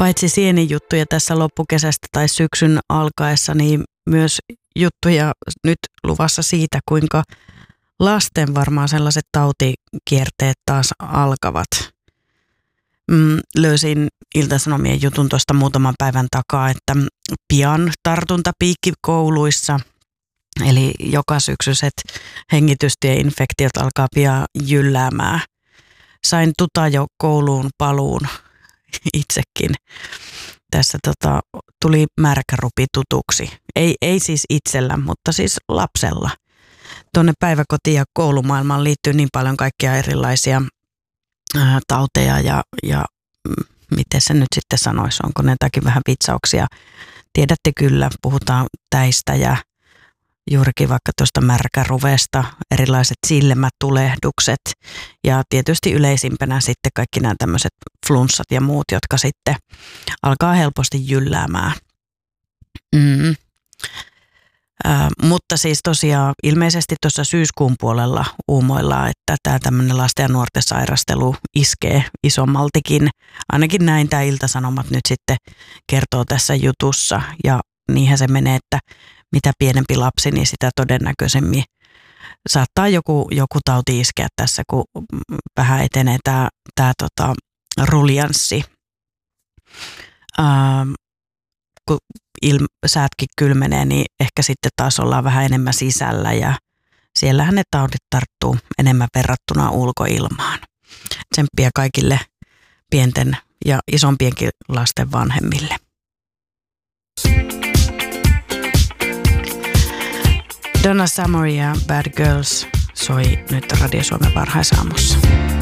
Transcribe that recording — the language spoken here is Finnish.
Paitsi sienijuttuja tässä loppukesästä tai syksyn alkaessa, niin myös juttuja nyt luvassa siitä, kuinka lasten varmaan sellaiset tautikierteet taas alkavat. Löysin Ilta-Sanomien jutun tuosta muutaman päivän takaa, että pian tartuntapiikki kouluissa, eli joka syksyiset hengitystieinfektiot alkaa pian jylläämään. Sain jo kouluun paluun itsekin. Tässä tuli märkärupi tutuksi. Ei siis itsellä, mutta siis lapsella. Tuonne päiväkoti- ja koulumaailmaan liittyy niin paljon kaikkia erilaisia tauteja ja miten se nyt sitten sanoisi, onko ne jotakin vähän vitsauksia. Tiedätte kyllä, puhutaan täistä ja juurikin vaikka tuosta märkäruvesta, erilaiset silmätulehdukset ja tietysti yleisimpänä sitten kaikki nämä tämmöiset flunssat ja muut, jotka sitten alkaa helposti jylläämään. Mutta siis tosiaan ilmeisesti tuossa syyskuun puolella uumoillaan, että tämä tämmöinen lasten ja nuorten sairastelu iskee isommaltikin. Ainakin näin tämä Ilta-Sanomat nyt sitten kertoo tässä jutussa ja niinhän se menee, että mitä pienempi lapsi, niin sitä todennäköisemmin saattaa joku tauti iskeä tässä, kun vähän etenee tämä ruljanssi. Kun säätkin kylmenee, niin ehkä sitten taas ollaan vähän enemmän sisällä ja siellähän ne taudit tarttuu enemmän verrattuna ulkoilmaan. Tsemppiä kaikille pienten ja isompienkin lasten vanhemmille. Donna Summer ja Bad Girls soi nyt Radio Suomen varhaisaamussa.